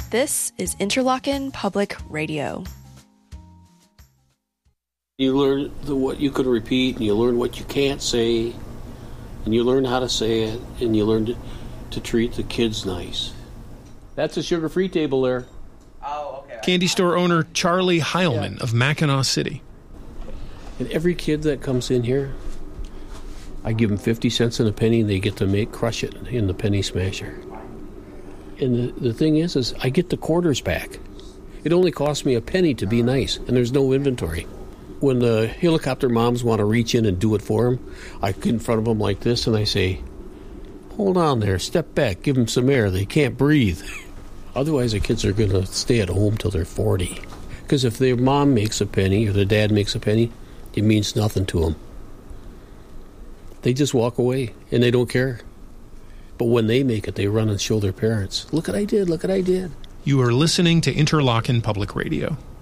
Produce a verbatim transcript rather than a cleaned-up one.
This is Interlochen Public Radio. You learn the, what you can repeat, and you learn what you can't say, and you learn how to say it, and you learn to, to treat the kids nice. That's a sugar-free table there. Oh, okay. Candy store owner Charlie Heilman yeah. of Mackinac City. And every kid that comes in here, I give them fifty cents and a penny, and they get to make crush it in the penny smasher. And the, the thing is, is I get the quarters back. It only costs me a penny to be nice, and there's no inventory. When the helicopter moms want to reach in and do it for them, I get in front of them like this, and I say, hold on there, step back, give them some air. They can't breathe. Otherwise, the kids are going to stay at home till they're forty. Because if their mom makes a penny or their dad makes a penny, it means nothing to them. They just walk away, and they don't care. But when they make it, they run and show their parents. Look what I did, look what I did. You are listening to Interlochen Public Radio.